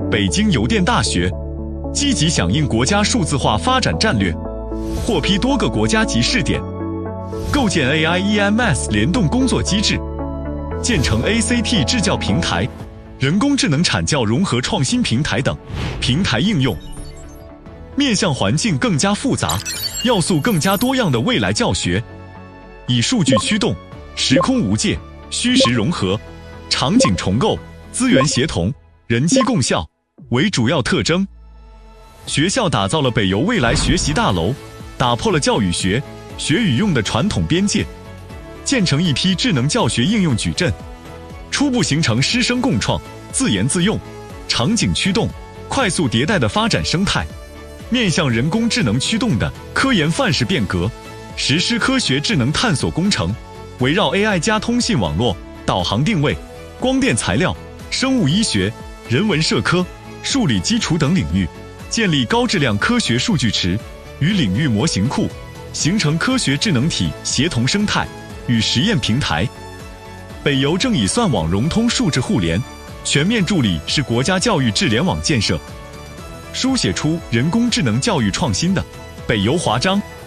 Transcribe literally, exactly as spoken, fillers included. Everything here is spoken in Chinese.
北京邮电大学，积极响应国家数字化发展战略，获批多个国家级试点，构建 A I E M S 联动工作机制，建成 A C T 智教平台、人工智能产教融合创新平台等平台应用，面向环境更加复杂、要素更加多样的未来教学，以数据驱动、时空无界、虚实融合、场景重构、资源协同、人机共效为主要特征。学校打造了北邮未来学习大楼，打破了教育学、学与用的传统边界，建成一批智能教学应用矩阵，初步形成师生共创、自研自用、场景驱动、快速迭代的发展生态。面向人工智能驱动的科研范式变革，实施科学智能探索工程，围绕 A I 加通信网络、导航定位、光电材料、生物医学、人文社科、数理基础等领域，建立高质量科学数据池与领域模型库，形成科学智能体协同生态与实验平台。北邮正以算网融通数智互联，全面助力是国家教育智联网建设，书写出人工智能教育创新的北邮华章。